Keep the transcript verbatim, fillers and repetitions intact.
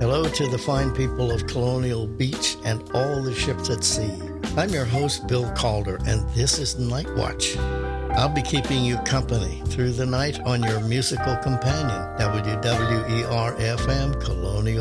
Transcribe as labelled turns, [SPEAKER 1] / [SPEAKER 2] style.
[SPEAKER 1] Hello to the fine people of Colonial Beach and all the ships at sea. I'm your host, Bill Calder, and this is Night Watch. I'll be keeping you company through the night on your musical companion, W W E R F M Colonial